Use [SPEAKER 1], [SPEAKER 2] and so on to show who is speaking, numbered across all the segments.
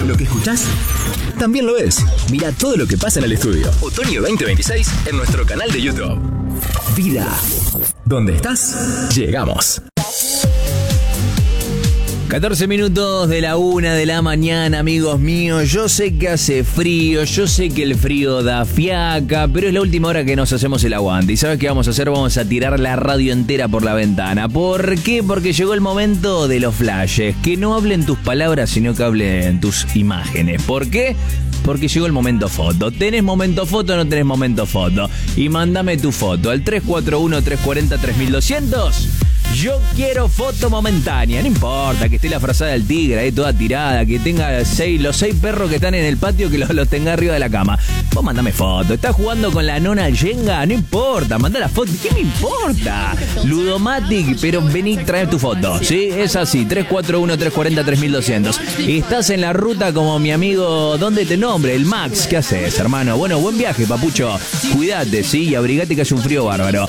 [SPEAKER 1] Lo que escuchás también lo ves. Mira todo lo que pasa en el estudio. Otoño 2026 en nuestro canal de YouTube. Vida. ¿Dónde estás? Llegamos.
[SPEAKER 2] 14 minutos de la 1 de la mañana, amigos míos. Yo sé que hace frío, yo sé que el frío da fiaca, pero es la última hora que nos hacemos el aguante. ¿Y sabes qué vamos a hacer? Vamos a tirar la radio entera por la ventana. ¿Por qué? Porque llegó el momento de los flashes. Que no hablen tus palabras, sino que hablen tus imágenes. ¿Por qué? Porque llegó el momento foto. ¿Tenés momento foto o no tenés momento foto? Y mándame tu foto al 341-340-3200. Yo quiero foto momentánea, no importa que esté la frazada del tigre ahí toda tirada, que tenga los 6 perros que están en el patio, que los tenga arriba de la cama. Vos mandame foto. ¿Estás jugando con la nona al Jenga? No importa, mandá la foto. ¿Qué me importa? Ludomatic, pero vení, trae tu foto. ¿Sí? Es así, 341-340-3200. Estás en la ruta como mi amigo, ¿dónde te nombre? El Max. ¿Qué haces, hermano? Bueno, buen viaje, papucho. Cuídate, ¿sí? Y abrigate que hace un frío bárbaro.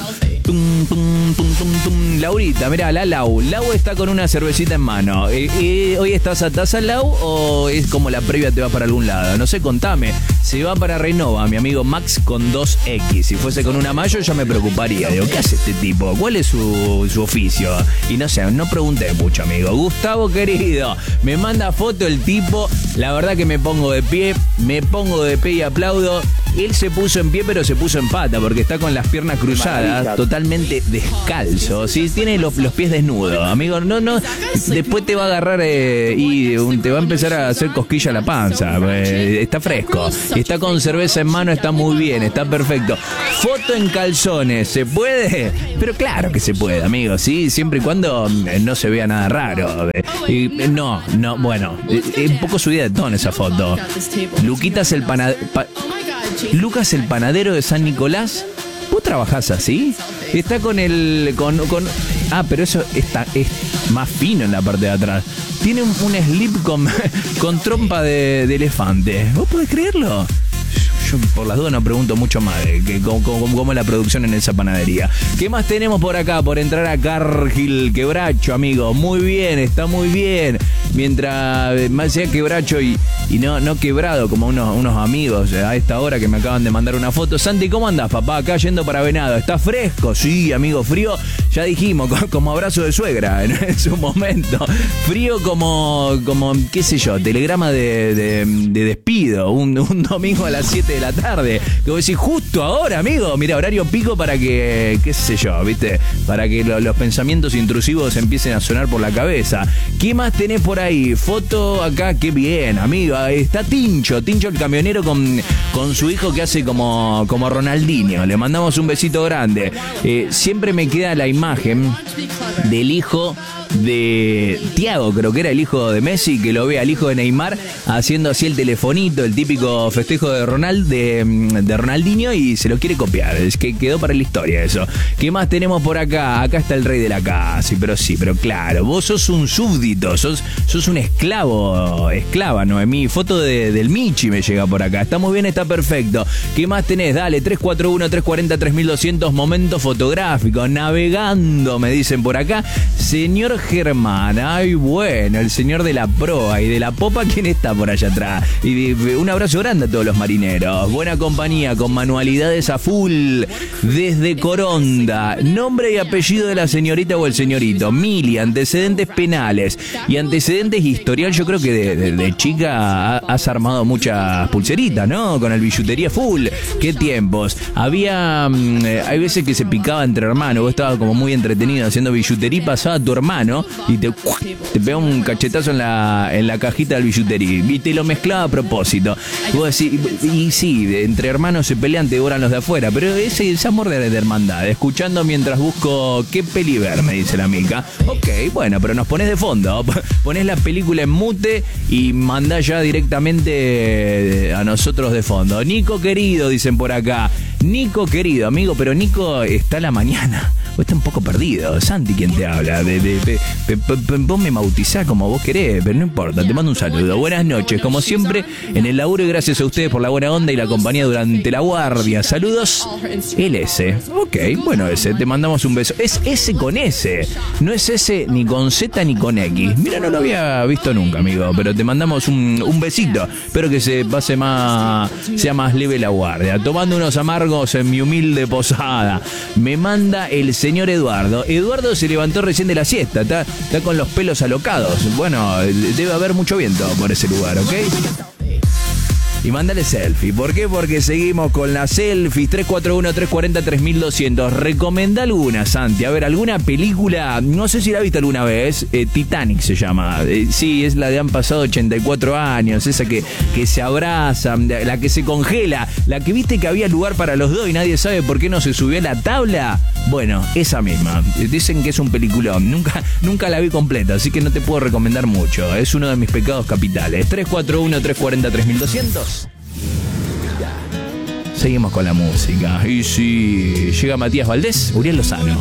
[SPEAKER 2] Laurita, mirá, la Lau está con una cervecita en mano. ¿Hoy estás a taza, Lau, o es como la previa te va para algún lado? No sé, contame. Se va para Renova, mi amigo Max con 2X. Si fuese con una mayo ya me preocuparía. Digo, ¿qué hace este tipo? ¿Cuál es su oficio? Y no sé, no pregunté mucho, amigo. Gustavo, querido, me manda foto el tipo. La verdad que me pongo de pie y aplaudo. Él se puso en pie, pero se puso en pata, porque está con las piernas cruzadas, totalmente descalzo. ¿Sí? Tiene los pies desnudos, amigo. No. Después te va a agarrar y te va a empezar a hacer cosquilla a la panza. Está fresco. Está con cerveza en mano, está muy bien, está perfecto. Foto en calzones, ¿se puede? Pero claro que se puede, amigo, ¿sí? Siempre y cuando no se vea nada raro. Bueno, un poco subida de tono esa foto. Lucas el panadero de San Nicolás. ¿Vos trabajás así? Está con pero eso es más fino en la parte de atrás. Tiene un slip con trompa de elefante. ¿Vos podés creerlo? Yo por las dudas no pregunto mucho más de cómo es la producción en esa panadería. ¿Qué más tenemos por acá? Por entrar a Cargill, Quebracho, amigo. Muy bien, está muy bien. Mientras más sea Quebracho y no quebrado como unos amigos a esta hora que me acaban de mandar una foto. Santi, ¿cómo andás, papá? Acá yendo para Venado. ¿Está fresco? Sí, amigo, frío. Ya dijimos, como abrazo de suegra en su momento. Frío como qué sé yo, telegrama de despido. Un domingo a las 7 de la tarde. Que vos decís, justo ahora, amigo. Mira, horario pico para que, qué sé yo, ¿viste? Para que los pensamientos intrusivos empiecen a sonar por la cabeza. ¿Qué más tenés por ahí? Foto acá, qué bien, amigo. Está Tincho el camionero con su hijo que hace como Ronaldinho. Le mandamos un besito grande. Siempre me queda la imagen del hijo de Thiago, creo que era el hijo de Messi, que lo ve al hijo de Neymar haciendo así el telefonito, el típico festejo de Ronaldinho, y se lo quiere copiar. Es que quedó para la historia eso. ¿Qué más tenemos por acá? Acá está el rey de la casa. Sí, pero claro, vos sos un súbdito, sos un esclava, Noemí. Foto del Michi me llega por acá. Está muy bien, está perfecto. ¿Qué más tenés? Dale, 341-340-3200, momento fotográfico. Navegando, me dicen por acá. Señor Germán, ay bueno, el señor de la proa y de la popa, ¿quién está por allá atrás? Y un abrazo grande a todos los marineros. Buena compañía, con manualidades a full. Desde Coronda, nombre y apellido de la señorita o el señorito. Mili, antecedentes penales y antecedentes historial. Yo creo que de chica has armado muchas pulseritas, ¿no? Con el billutería full. ¿Qué tiempos? Hay veces que se picaba entre hermanos. Vos estabas como muy entretenido haciendo billutería y pasaba tu hermano y te pega un cachetazo en la cajita del billutería y te lo mezclaba a propósito. Y vos decís, y sí, entre hermanos se pelean, te devoran los de afuera, pero ese amor de hermandad. Escuchando mientras busco qué peli ver, me dice la mica. Ok, bueno, pero nos ponés de fondo, ponés la película en mute y mandás ya directamente a nosotros de fondo. Nico querido, dicen por acá. Nico querido, amigo, pero Nico está a la mañana. está un poco perdido. Santi, ¿quién te habla? Vos me bautizás como vos querés, pero no importa, te mando un saludo. Buenas noches, como siempre, en el laburo y gracias a ustedes por la buena onda y la compañía durante la guardia. Saludos, el S. Ok, bueno, S, te mandamos un beso. Es S con S, no es S ni con Z ni con X. Mira, no lo había visto nunca, amigo, pero te mandamos un besito. Espero que sea más leve la guardia. Tomando unos amargos en mi humilde posada. Me manda el señor Eduardo. Eduardo se levantó recién de la siesta, está con los pelos alocados. Bueno, debe haber mucho viento por ese lugar, ¿ok? Y mándale selfie. ¿Por qué? Porque seguimos con las selfies. 341-340-3200. Recomendá alguna, Santi. A ver, alguna película. No sé si la viste alguna vez. Titanic se llama. Sí, es la de han pasado 84 años. Esa que se abrazan. La que se congela. La que viste que había lugar para los dos y nadie sabe por qué no se subió a la tabla. Bueno, esa misma. Dicen que es un peliculón. Nunca la vi completa, así que no te puedo recomendar mucho. Es uno de mis pecados capitales. 341-340-3200. Seguimos con la música. Y si llega Matías Valdés, Uriel Lozano.